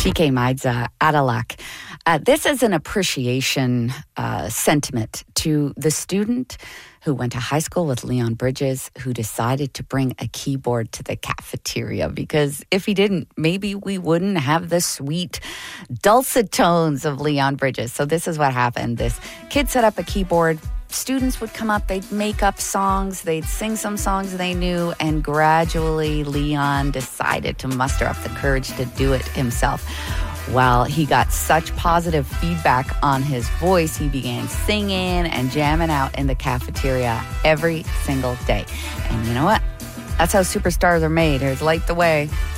Chike Maidza Adalak. This is an appreciation sentiment to the student who went to high school with Leon Bridges, who decided to bring a keyboard to the cafeteria, because if he didn't, maybe we wouldn't have the sweet, dulcet tones of Leon Bridges. So this is what happened. This kid set up a keyboard. Students would come up, they'd make up songs, they'd sing some songs they knew, and gradually Leon decided to muster up the courage to do it himself. Well, he got such positive feedback on his voice, he began singing and jamming out in the cafeteria every single day. And you know what? That's how superstars are made. Here's Light the Way.